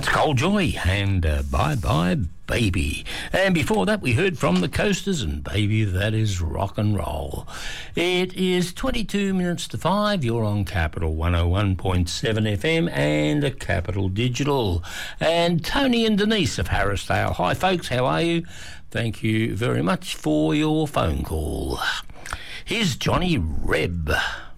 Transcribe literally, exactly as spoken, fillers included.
Cole Joy and uh, Bye Bye Baby. And before that we heard from the Coasters and Baby, that is rock and roll. It is twenty-two minutes to five. You're on Capital one oh one point seven F M and a Capital Digital. And Tony and Denise of Harrisdale. Hi folks, how are you? Thank you very much for your phone call. Here's Johnny Reb.